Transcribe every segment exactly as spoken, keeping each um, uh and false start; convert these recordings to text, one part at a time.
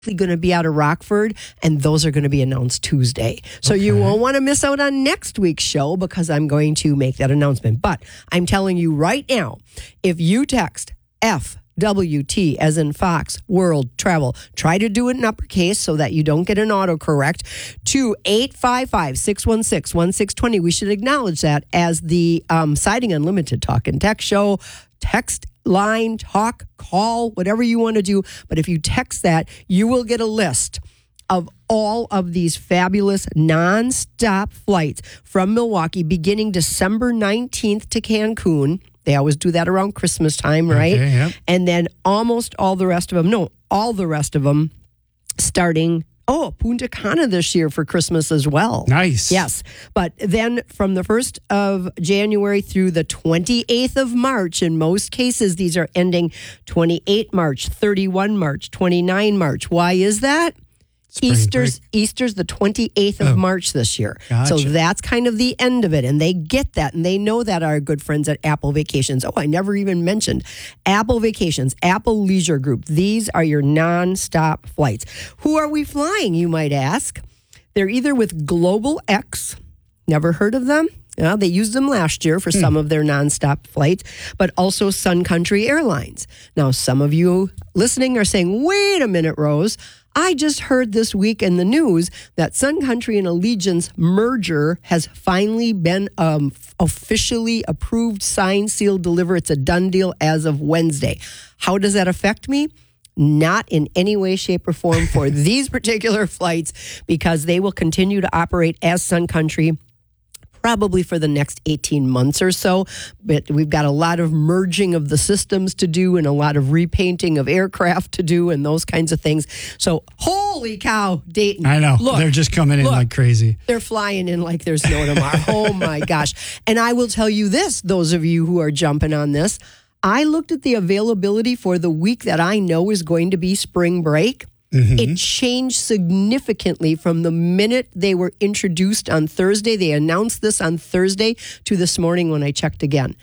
going to be out of Rockford, and those are going to be announced Tuesday. So okay. You won't want to miss out on next week's show because I'm going to make that announcement. But I'm telling you right now, if you text F W T as in Fox World Travel, try to do it in uppercase so that you don't get an autocorrect, to eight five five, six one six, one six two zero. We should acknowledge that as the um, Siding Unlimited Talk and Text Show. Text line, talk, call, whatever you want to do. But if you text that, you will get a list of all of these fabulous nonstop flights from Milwaukee beginning December nineteenth to Cancun. They always do that around Christmas time, right? Okay, yep. And then almost all the rest of them, no, all the rest of them starting, oh, Punta Cana this year for Christmas as well. Nice. Yes. But then from the first of January through the twenty-eighth of March, in most cases, these are ending twenty-eighth March, thirty-first March, twenty-ninth March. Why is that? Spring Easter's break. Easter's the twenty-eighth of Oh. March this year. Gotcha. So that's kind of the end of it. And they get that. And they know that, our good friends at Apple Vacations. Oh, I never even mentioned Apple Vacations, Apple Leisure Group. These are your nonstop flights. Who are we flying, you might ask? They're either with Global X. Never heard of them? Yeah, they used them last year for some of their nonstop flights, but also Sun Country Airlines. Now, some of you listening are saying, wait a minute, Rose. I just heard this week in the news that Sun Country and Allegiant's merger has finally been um, officially approved, signed, sealed, delivered. It's a done deal as of Wednesday. How does that affect me? Not in any way, shape, or form for these particular flights, because they will continue to operate as Sun Country probably for the next eighteen months or so. But we've got a lot of merging of the systems to do and a lot of repainting of aircraft to do and those kinds of things. So, holy cow, Dayton. I know. Look, They're just coming in look, like crazy. They're flying in like there's no tomorrow. Oh, my gosh. And I will tell you this, those of you who are jumping on this, I looked at the availability for the week that I know is going to be spring break. Mm-hmm. It changed significantly from the minute they were introduced on Thursday. They announced this on Thursday to this morning when I checked again.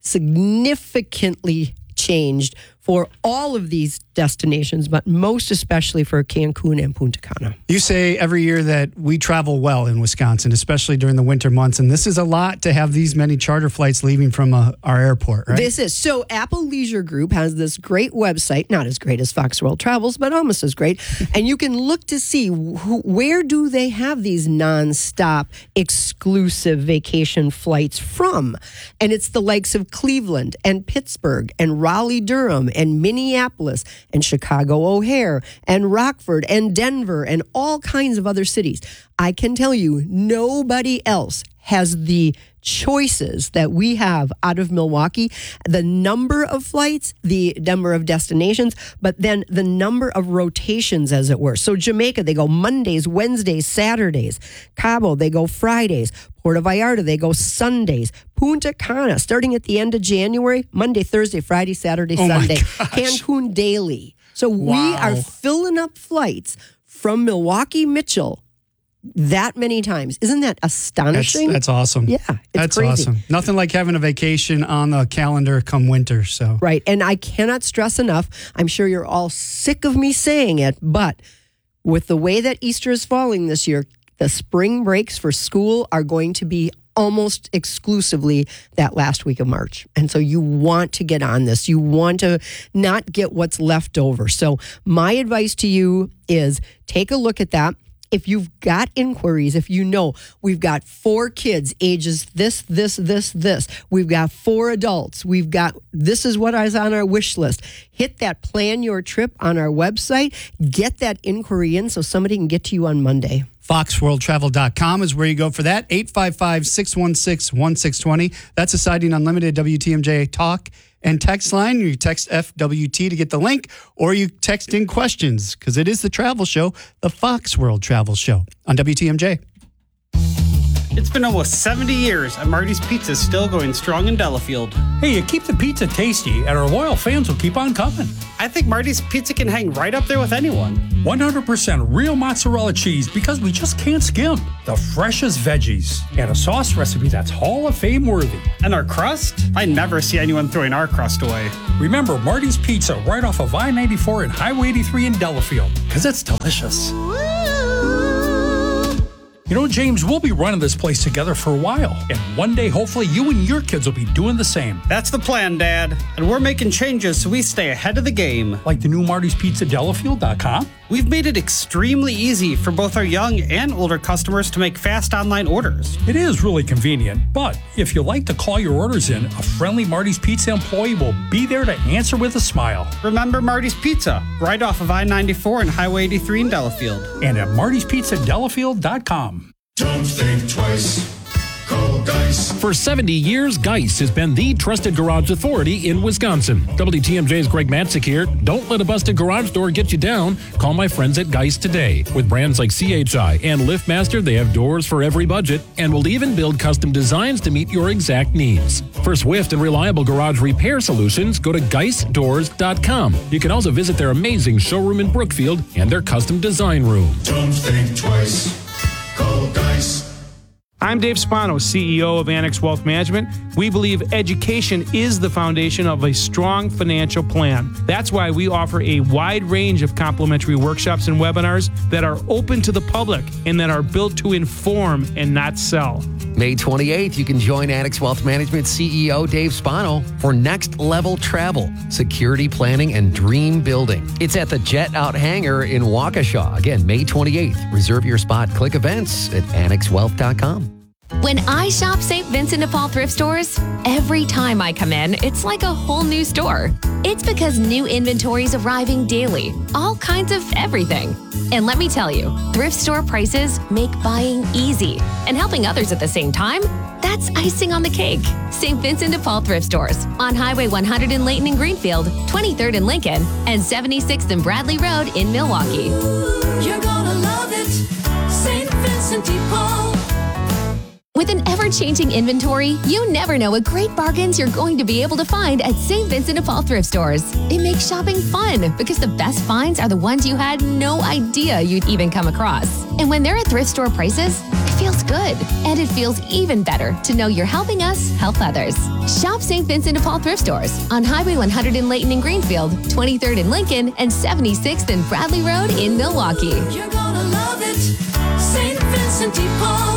Significantly changed for all of these destinations, but most especially for Cancun and Punta Cana. You say every year that we travel well in Wisconsin, especially during the winter months, and this is a lot to have these many charter flights leaving from uh, our airport, right? This is. So Apple Leisure Group has this great website, not as great as Fox World Travels, but almost as great, and you can look to see who, where do they have these nonstop exclusive vacation flights from, and it's the likes of Cleveland and Pittsburgh and Raleigh-Durham and Minneapolis and Chicago O'Hare and Rockford and Denver and all kinds of other cities. I can tell you, nobody else has the choices that we have out of Milwaukee, the number of flights, the number of destinations, but then the number of rotations, as it were. So Jamaica, they go Mondays, Wednesdays, Saturdays. Cabo, they go Fridays. Puerto Vallarta, they go Sundays. Punta Cana, starting at the end of January, Monday, Thursday, Friday, Saturday, Oh my Sunday. gosh. Cancun daily. So we Wow. are filling up flights from Milwaukee Mitchell that many times. Isn't that That's, astonishing? that's awesome. Yeah, it's That's crazy. awesome. Nothing like having a vacation on the calendar come winter. So Right. And I cannot stress enough, I'm sure you're all sick of me saying it, but with the way that Easter is falling this year, the spring breaks for school are going to be almost exclusively that last week of March. And so you want to get on this. You want to not get what's left over. So my advice to you is take a look at that. If you've got inquiries, if you know we've got four kids, ages this, this, this, this, we've got four adults, we've got, this is what is on our wish list. Hit that Plan Your Trip on our website. Get that inquiry in so somebody can get to you on Monday. fox world travel dot com is where you go for that. eight five five, six one six, one six two zero. That's a Siding Unlimited W T M J talk and text line. You text F W T to get the link, or you text in questions, because it is the travel show, the Fox World Travel Show on W T M J. It's been almost seventy years, and Marty's Pizza is still going strong in Delafield. Hey, you keep the pizza tasty, and our loyal fans will keep on coming. I think Marty's Pizza can hang right up there with anyone. one hundred percent real mozzarella cheese, because we just can't skim. The freshest veggies, and a sauce recipe that's Hall of Fame worthy. And our crust? I never see anyone throwing our crust away. Remember, Marty's Pizza right off of I ninety-four and Highway eighty-three in Delafield, because it's delicious. You know, James, we'll be running this place together for a while. And one day, hopefully, you and your kids will be doing the same. That's the plan, Dad. And we're making changes so we stay ahead of the game. Like the new Marty's Pizza Delafield dot com? We've made it extremely easy for both our young and older customers to make fast online orders. It is really convenient, but if you like to call your orders in, a friendly Marty's Pizza employee will be there to answer with a smile. Remember Marty's Pizza, right off of I ninety-four and Highway eighty-three in Delafield. And at Marty's Pizza Delafield dot com. Don't think twice. Call Geis. For seventy years, Geis has been the trusted garage authority in Wisconsin. W T M J's Greg Matzik here. Don't let a busted garage door get you down. Call my friends at Geis today. With brands like C H I and LiftMaster, they have doors for every budget and will even build custom designs to meet your exact needs. For swift and reliable garage repair solutions, go to Geis Doors dot com. You can also visit their amazing showroom in Brookfield and their custom design room. Don't think twice. Call Geis. I'm Dave Spano, C E O of Annex Wealth Management. We believe education is the foundation of a strong financial plan. That's why we offer a wide range of complimentary workshops and webinars that are open to the public and that are built to inform and not sell. May twenty-eighth, you can join Annex Wealth Management C E O Dave Spano for Next Level Travel, Security Planning, and Dream Building. It's at the Jet Out Hangar in Waukesha. Again, May twenty-eighth. Reserve your spot. Click events at annex wealth dot com. When I shop Saint Vincent de Paul thrift stores, every time I come in, it's like a whole new store. It's because new inventory is arriving daily, all kinds of everything. And let me tell you, thrift store prices make buying easy. And helping others at the same time, that's icing on the cake. Saint Vincent de Paul thrift stores on Highway one hundred in Layton and Greenfield, twenty-third in Lincoln, and seventy-sixth and Bradley Road in Milwaukee. You're gonna love it, Saint Vincent de Paul. With an ever-changing inventory, you never know what great bargains you're going to be able to find at Saint Vincent de Paul thrift stores. It makes shopping fun because the best finds are the ones you had no idea you'd even come across. And when they're at thrift store prices, it feels good. And it feels even better to know you're helping us help others. Shop Saint Vincent de Paul thrift stores on Highway one hundred in Layton and Greenfield, twenty-third in Lincoln, and seventy-sixth and Bradley Road in Milwaukee. You're gonna love it, Saint Vincent de Paul.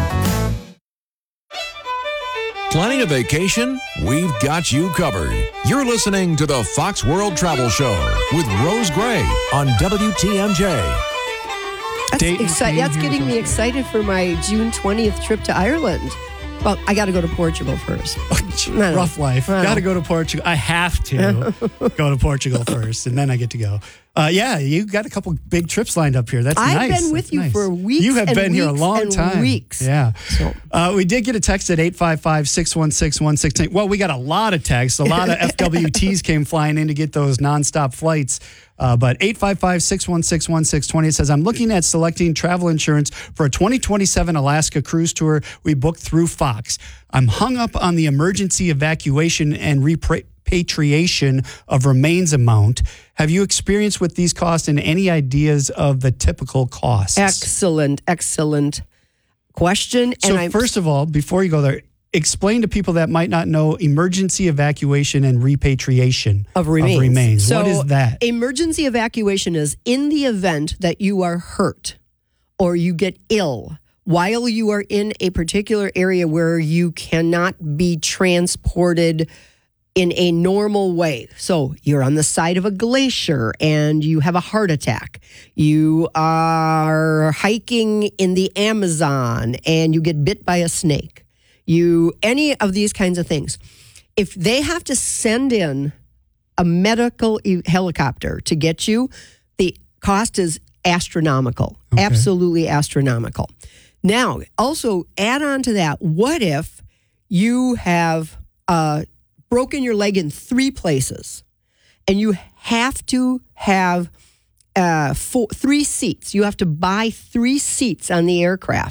Planning a vacation? We've got you covered. You're listening to the Fox World Travel Show with Rose Gray on W T M J. That's, exci- that's getting me excited for my June twentieth trip to Ireland. Well, I got to go to Portugal first. Rough life. Got to go to Portugal. I have to go to Portugal first, and then I get to go. Uh, yeah, you got a couple big trips lined up here. That's I've nice. been with That's you nice. for weeks. You have and been weeks here a long and time. Weeks. Yeah. So. Uh, we did get a text at eight five five, six one six, one six eight. Well, we got a lot of texts. A lot of F W Ts came flying in to get those nonstop flights. Uh, but eight five five, six one six, one six two zero, it says, I'm looking at selecting travel insurance for a twenty twenty-seven Alaska cruise tour we booked through Fox. I'm hung up on the emergency evacuation and repatriation of remains amount. Have you experienced with these costs and any ideas of the typical costs? Excellent, excellent question. So and I'm, first of all, before you go there, explain to people that might not know emergency evacuation and repatriation of remains. Of remains. So what is that? Emergency evacuation is in the event that you are hurt or you get ill while you are in a particular area where you cannot be transported in a normal way. So you're on the side of a glacier and you have a heart attack. You are hiking in the Amazon and you get bit by a snake. You, any of these kinds of things. If they have to send in a medical e- helicopter to get you, the cost is astronomical, okay. Absolutely astronomical. Now, also add on to that, what if you have uh, broken your leg in three places and you have to have uh, four, three seats? You have to buy three seats on the aircraft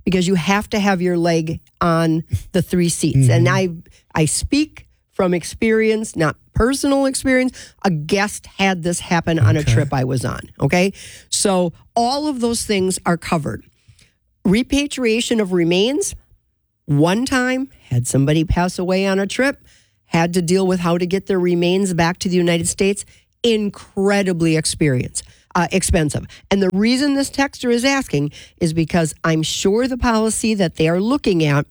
because you have to have your leg on the three seats. And I I speak from experience, not personal experience. A guest had this happen on a trip I was on, okay? So all of those things are covered. Repatriation of remains, one time, had somebody pass away on a trip, had to deal with how to get their remains back to the United States, incredibly experience, uh, expensive. And the reason this texter is asking is because I'm sure the policy that they are looking at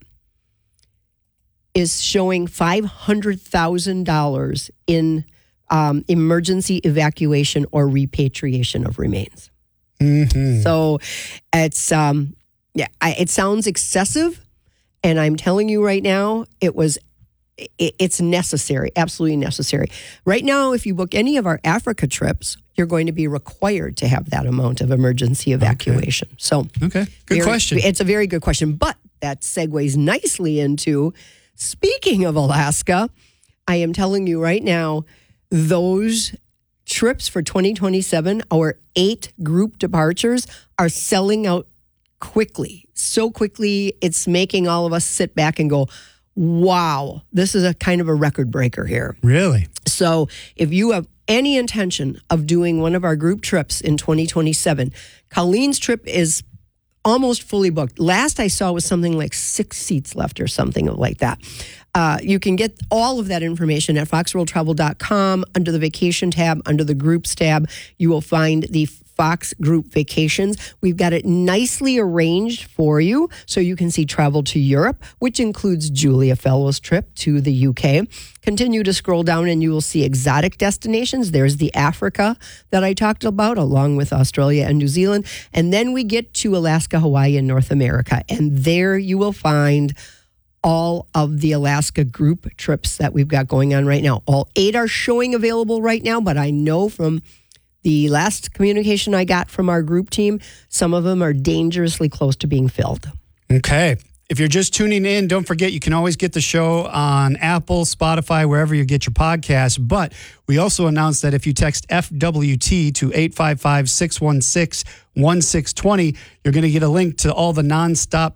is showing five hundred thousand dollars in um, emergency evacuation or repatriation of remains. Mm-hmm. So it's, um, yeah, I, it sounds excessive. And I'm telling you right now, it was, it, it's necessary, absolutely necessary. Right now, if you book any of our Africa trips, you're going to be required to have that amount of emergency evacuation. Okay. So, okay, good very, question. It's a very good question, but that segues nicely into, speaking of Alaska, I am telling you right now, those trips for twenty twenty-seven, our eight group departures, are selling out quickly. So quickly, it's making all of us sit back and go, wow, this is a kind of a record breaker here. Really? So if you have any intention of doing one of our group trips in twenty twenty-seven, Colleen's trip is almost fully booked. Last I saw was something like six seats left or something like that. Uh, you can get all of that information at fox world travel dot com. Under the vacation tab, under the groups tab, you will find the Fox Group Vacations. We've got it nicely arranged for you so you can see travel to Europe, which includes Julia Fellowes' trip to the U K. Continue to scroll down and you will see exotic destinations. There's the Africa that I talked about, along with Australia and New Zealand. And then we get to Alaska, Hawaii, and North America. And there you will find all of the Alaska group trips that we've got going on right now. All eight are showing available right now, but I know from the last communication I got from our group team, some of them are dangerously close to being filled. Okay. If you're just tuning in, don't forget you can always get the show on Apple, Spotify, wherever you get your podcasts. But we also announced that if you text F W T to eight five five, six one six, one six two zero, you're going to get a link to all the nonstop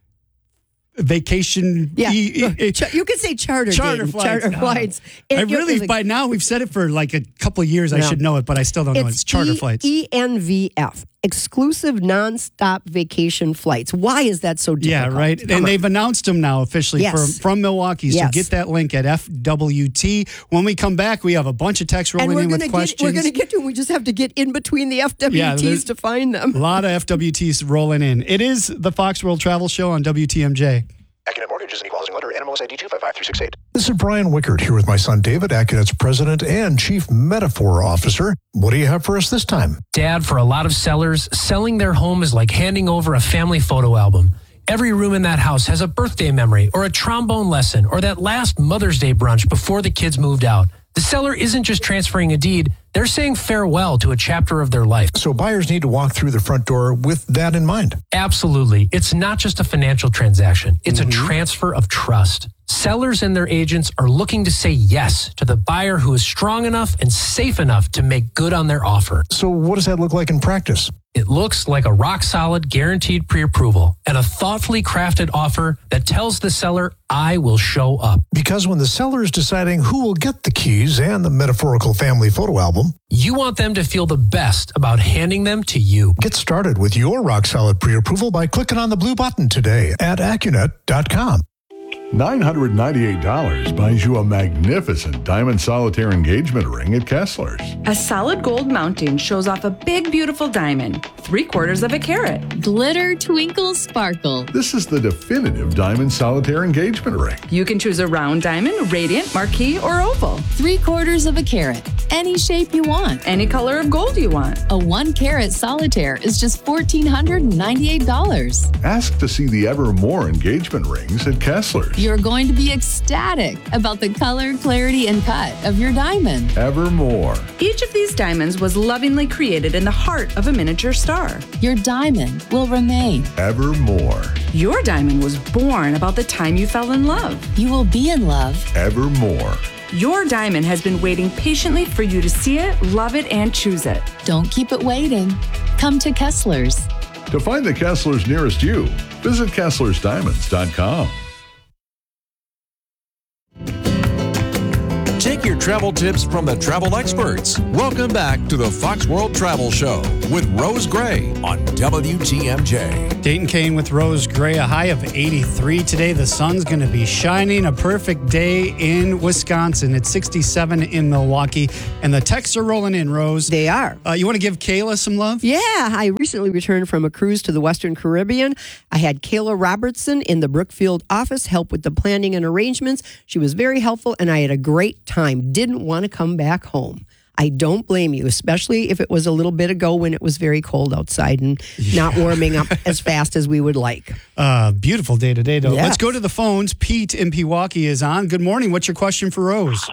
vacation. Yeah, e- e- you could say charter charter game, flights. charter Uh, flights. I It- really, it's like- by now, we've said it for like a couple of years. I No. should know it, but I still don't know. It's, It's charter E- flights. E N V F, exclusive nonstop vacation flights. Why is that so difficult? Yeah, right. Come and on. they've announced them now officially Yes. from, from Milwaukee. So Yes. get that link at F W T. When we come back, we have a bunch of texts And rolling we're in going with to questions. get, we're going to get to them. We just have to get in between the F W Ts Yeah, there's- to find them. A lot of F W Ts rolling in. It is the Fox World Travel Show on W T M J. Accunet Mortgage is an equal housing lender. N M L S I D two five five three six eight. This is Brian Wickert here with my son David, Accunet's president and chief metaphor officer. What do you have for us this time? Dad, for a lot of sellers, selling their home is like handing over a family photo album. Every room in that house has a birthday memory or a trombone lesson or that last Mother's Day brunch before the kids moved out. The seller isn't just transferring a deed, they're saying farewell to a chapter of their life. So buyers need to walk through the front door with that in mind. Absolutely. It's not just a financial transaction. It's mm-hmm. a transfer of trust. Sellers and their agents are looking to say yes to the buyer who is strong enough and safe enough to make good on their offer. So what does that look like in practice? It looks like a rock-solid, guaranteed pre-approval and a thoughtfully crafted offer that tells the seller, I will show up. Because when the seller is deciding who will get the keys and the metaphorical family photo album, you want them to feel the best about handing them to you. Get started with your rock-solid pre-approval by clicking on the blue button today at Accunet dot com. nine hundred ninety-eight dollars buys you a magnificent diamond solitaire engagement ring at Kessler's. A solid gold mounting shows off a big, beautiful diamond, three quarters of a carat. Glitter, twinkle, sparkle. This is the definitive diamond solitaire engagement ring. You can choose a round diamond, radiant, marquise, or oval. Three quarters of a carat. Any shape you want. Any color of gold you want. A one carat solitaire is just one thousand four hundred ninety-eight dollars. Ask to see the Evermore engagement rings at Kessler's. You're going to be ecstatic about the color, clarity, and cut of your diamond. Evermore. Each of these diamonds was lovingly created in the heart of a miniature star. Your diamond will remain. Evermore. Your diamond was born about the time you fell in love. You will be in love. Evermore. Your diamond has been waiting patiently for you to see it, love it, and choose it. Don't keep it waiting. Come to Kessler's. To find the Kessler's nearest you, Visit Kessler's Diamonds dot com. Take your travel tips from the travel experts. Welcome back to the Fox World Travel Show with Rose Gray on W T M J. Dayton Kane with Rose Gray, a high of eighty-three today. The sun's going to be shining. A perfect day in Wisconsin. It's sixty-seven in Milwaukee. And the texts are rolling in, Rose. They are. Uh, you want to give Kayla some love? Yeah, I recently returned from a cruise to the Western Caribbean. I had Kayla Robertson in the Brookfield office help with the planning and arrangements. She was very helpful, and I had a great time. Didn't want to come back home. I don't blame you, especially if it was a little bit ago when it was very cold outside and yeah. not warming up as fast as we would like. Uh, beautiful day today, though. Yes. Let's go to the phones. Pete in Pewaukee is on. Good morning. What's your question for Rose?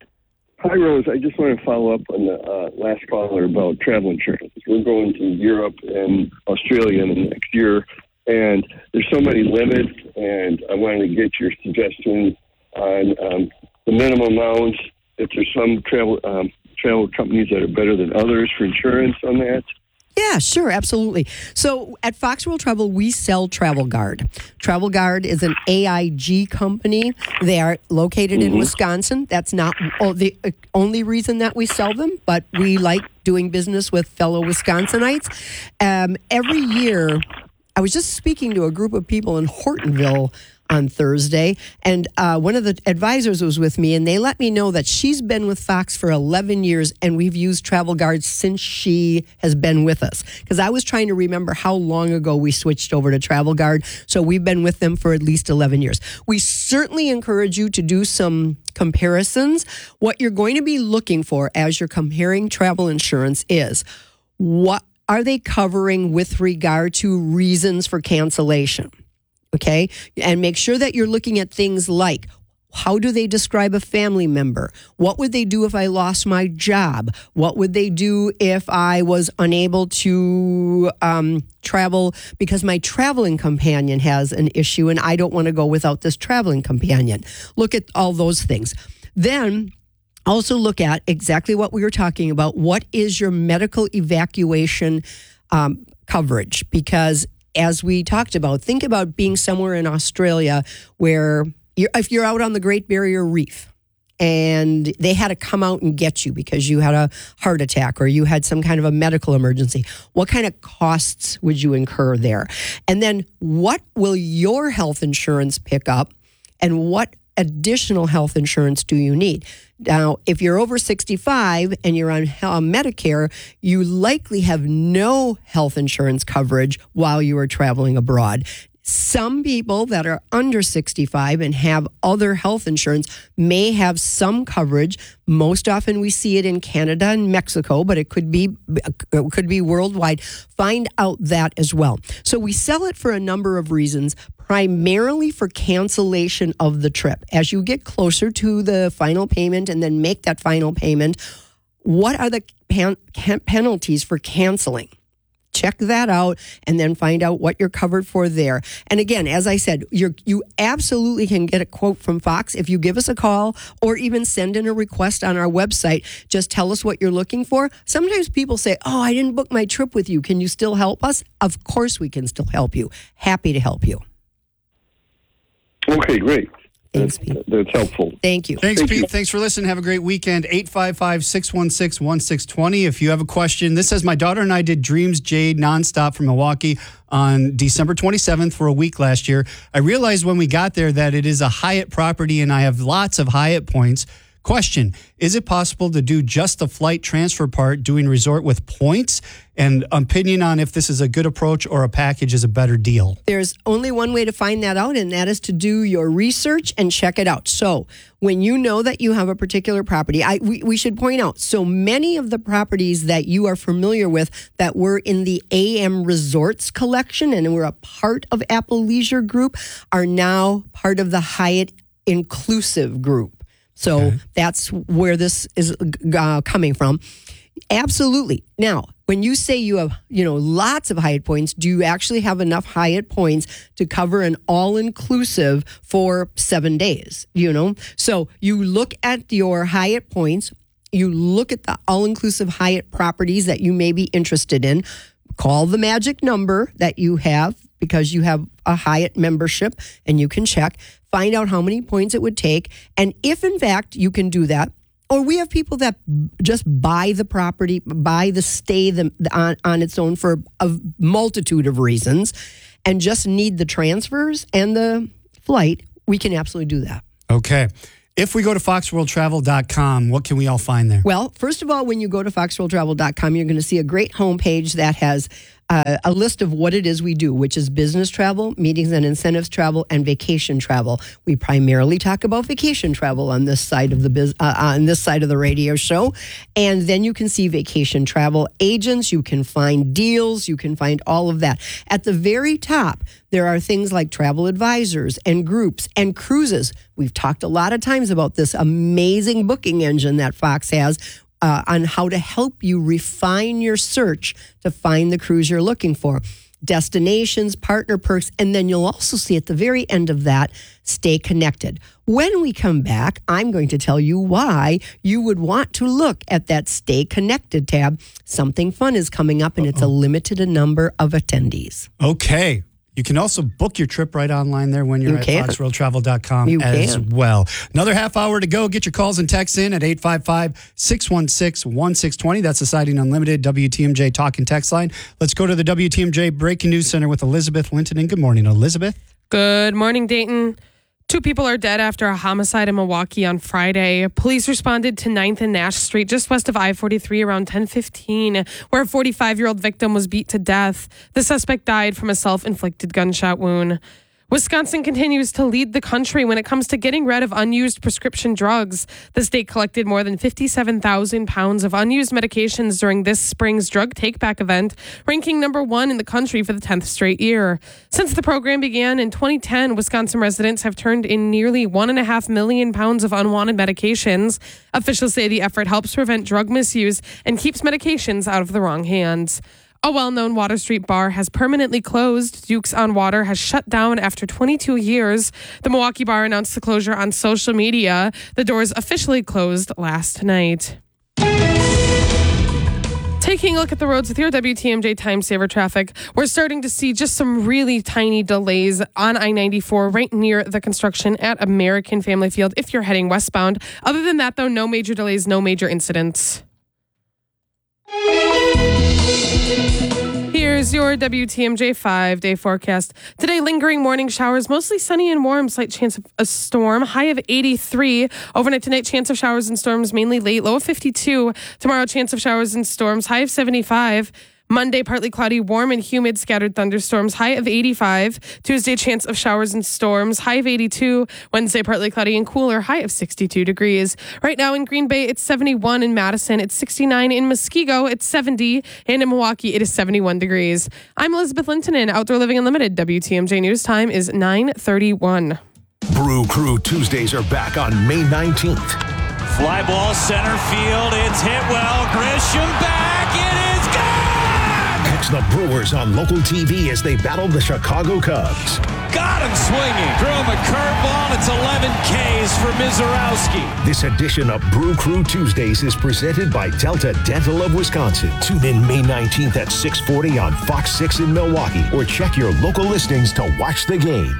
Hi, Rose. I just want to follow up on the uh, last caller about travel insurance. We're going to Europe and Australia in the next year, and there's so many limits, and I wanted to get your suggestion on um, the minimum amounts, if there's some travel um, travel companies that are better than others for insurance on that. Yeah, sure, absolutely. So at Fox World Travel, we sell Travel Guard. Travel Guard is an A I G company. They are located mm-hmm. in Wisconsin. That's not the only reason that we sell them, but we like doing business with fellow Wisconsinites. Um, every year, I was just speaking to a group of people in Hortonville on Thursday, and uh, one of the advisors was with me, and they let me know that she's been with Fox for eleven years, and we've used Travel Guard since she has been with us. Because I was trying to remember how long ago we switched over to Travel Guard, so we've been with them for at least eleven years. We certainly encourage you to do some comparisons. What you're going to be looking for as you're comparing travel insurance is, what are they covering with regard to reasons for cancellation? Okay, and make sure that you're looking at things like, how do they describe a family member? What would they do if I lost my job? What would they do if I was unable to um, travel because my traveling companion has an issue and I don't want to go without this traveling companion? Look at all those things. Then also look at exactly what we were talking about. What is your medical evacuation um, coverage? Because as we talked about, think about being somewhere in Australia where you're, if you're out on the Great Barrier Reef and they had to come out and get you because you had a heart attack or you had some kind of a medical emergency, what kind of costs would you incur there? And then what will your health insurance pick up, and what additional health insurance do you need? Now, if you're over sixty-five and you're on uh, Medicare, you likely have no health insurance coverage while you are traveling abroad. Some people that are under sixty-five and have other health insurance may have some coverage. Most often we see it in Canada and Mexico, but it could be it could be worldwide. Find out that as well. So we sell it for a number of reasons, primarily for cancellation of the trip. As you get closer to the final payment and then make that final payment, what are the pen- penalties for canceling? Check that out and then find out what you're covered for there. And again, as I said, you you absolutely can get a quote from Fox if you give us a call or even send in a request on our website. Just tell us what you're looking for. Sometimes people say, oh, I didn't book my trip with you. Can you still help us? Of course we can still help you. Happy to help you. Okay, great. Thanks, Pete. That's helpful. Thank you. Thanks, Thank Pete. you. Thanks for listening. Have a great weekend. eight five five, six one six, one six two zero. If you have a question, this says, my daughter and I did Dreams Jade nonstop from Milwaukee on December twenty-seventh for a week last year. I realized when we got there that it is a Hyatt property and I have lots of Hyatt points. Question, is it possible to do just the flight transfer part, doing resort with points? And opinion on if this is a good approach or a package is a better deal. There's only one way to find that out, and that is to do your research and check it out. So when you know that you have a particular property, I we, we should point out, so many of the properties that you are familiar with that were in the A M Resorts collection and were a part of Apple Leisure Group are now part of the Hyatt Inclusive Group. So okay. That's where this is uh, coming from. Absolutely. Now, when you say you have, you know, lots of Hyatt points, do you actually have enough Hyatt points to cover an all-inclusive for seven days? You know, so you look at your Hyatt points, you look at the all-inclusive Hyatt properties that you may be interested in, call the magic number that you have, because you have a Hyatt membership and you can check, find out how many points it would take. And if in fact you can do that, or we have people that just buy the property, buy the stay the, on, on its own for a multitude of reasons and just need the transfers and the flight, we can absolutely do that. Okay. If we go to fox world travel dot com, what can we all find there? Well, first of all, when you go to fox world travel dot com, you're going to see a great homepage that has uh, a list of what it is we do, which is business travel, meetings and incentives travel, and vacation travel. We primarily talk about vacation travel on this side of the biz, uh, on this side of the radio show, and then you can see vacation travel agents. You can find deals. You can find all of that. At the very top, there are things like travel advisors and groups and cruises. We've talked a lot of times about this amazing booking engine that Fox has uh, on how to help you refine your search to find the cruise you're looking for. Destinations, partner perks, and then you'll also see at the very end of that, stay connected. When we come back, I'm going to tell you why you would want to look at that Stay Connected tab. Something fun is coming up, and Uh-oh. It's a limited number of attendees. Okay. You can also book your trip right online there when you're you at can. fox world travel dot com you as can. well. Another half hour to go. Get your calls and texts in at eight five five, six one six, one six two zero. That's the Siding Unlimited W T M J Talk and Text line. Let's go to the W T M J Breaking News Center with Elizabeth Linton. And good morning, Elizabeth. Good morning, Dayton. Two people are dead after a homicide in Milwaukee on Friday. Police responded to ninth and Nash Street, just west of I forty-three, around ten fifteen, where a forty-five-year-old victim was beat to death. The suspect died from a self-inflicted gunshot wound. Wisconsin continues to lead the country when it comes to getting rid of unused prescription drugs. The state collected more than fifty-seven thousand pounds of unused medications during this spring's drug take-back event, ranking number one in the country for the tenth straight year. Since the program began in twenty ten, Wisconsin residents have turned in nearly one and a half million pounds of unwanted medications. Officials say the effort helps prevent drug misuse and keeps medications out of the wrong hands. A well-known Water Street bar has permanently closed. Duke's on Water has shut down after twenty-two years. The Milwaukee bar announced the closure on social media. The doors officially closed last night. Taking a look at the roads with your W T M J Time Saver traffic, we're starting to see just some really tiny delays on I ninety-four right near the construction at American Family Field if you're heading westbound. Other than that, though, no major delays, no major incidents. Here's your W T M J five-day forecast. Today, lingering morning showers, mostly sunny and warm, slight chance of a storm, high of eighty-three. Overnight tonight, chance of showers and storms, mainly late, low of fifty-two. Tomorrow, chance of showers and storms, high of seventy-five. Monday, partly cloudy, warm and humid, scattered thunderstorms, high of eighty-five. Tuesday, chance of showers and storms, high of eighty-two. Wednesday, partly cloudy and cooler, high of sixty-two degrees. Right now in Green Bay, it's seventy-one. In Madison, it's sixty-nine. In Muskego, it's seventy. And in Milwaukee, it is seventy-one degrees. I'm Elizabeth Linton in Outdoor Living Unlimited. W T M J News Time is nine thirty-one. Brew Crew Tuesdays are back on May nineteenth. Fly ball center field. It's hit well. Grisham back. It is good. Catch the Brewers on local T V as they battle the Chicago Cubs. Got him swinging. Threw him a curveball. It's eleven Ks for Mizorowski. This edition of Brew Crew Tuesdays is presented by Delta Dental of Wisconsin. Tune in May nineteenth at six forty on Fox six in Milwaukee or check your local listings to watch the game.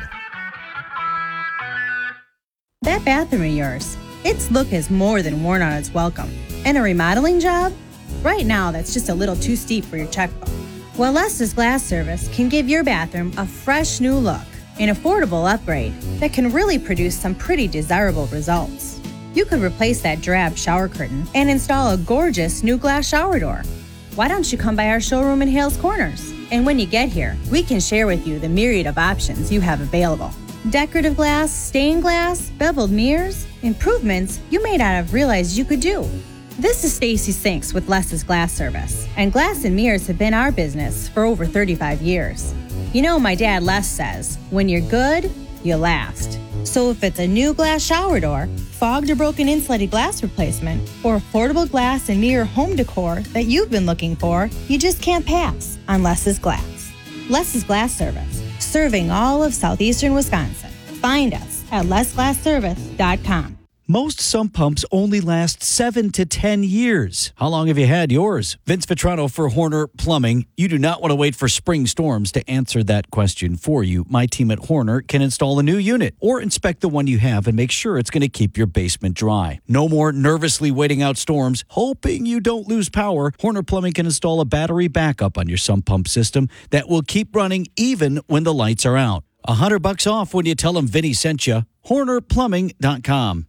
That bathroom of yours, its look is more than worn on its welcome. And a remodeling job? Right now, that's just a little too steep for your checkbook. Well, Lester's Glass Service can give your bathroom a fresh new look, an affordable upgrade that can really produce some pretty desirable results. You could replace that drab shower curtain and install a gorgeous new glass shower door. Why don't you come by our showroom in Hales Corners? And when you get here, we can share with you the myriad of options you have available. Decorative glass, stained glass, beveled mirrors, improvements you may not have realized you could do. This is Stacy Sinks with Les's Glass Service, and glass and mirrors have been our business for over thirty-five years. You know, my dad Les says, when you're good, you last. So if it's a new glass shower door, fogged or broken insulated glass replacement, or affordable glass and mirror home decor that you've been looking for, you just can't pass on Les's Glass. Les's Glass Service, serving all of southeastern Wisconsin. Find us at les glass service dot com. Most sump pumps only last seven to ten years. How long have you had yours? Vince Vitrano for Horner Plumbing. You do not want to wait for spring storms to answer that question for you. My team at Horner can install a new unit or inspect the one you have and make sure it's going to keep your basement dry. No more nervously waiting out storms, hoping you don't lose power. Horner Plumbing can install a battery backup on your sump pump system that will keep running even when the lights are out. A hundred bucks off when you tell them Vinny sent you. Horner Plumbing dot com.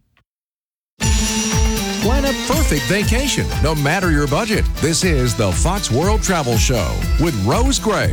Plan a perfect vacation, no matter your budget. This is the Fox World Travel Show with Rose Gray.